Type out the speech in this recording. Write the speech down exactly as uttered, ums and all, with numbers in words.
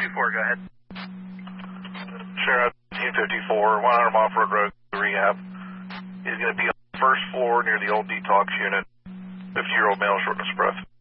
two four, go ahead. Sheriff, Team fifty-four, one arm off-road road rehab. He's going to be on the first floor near the old detox unit. fifty-year-old male, shortness of breath.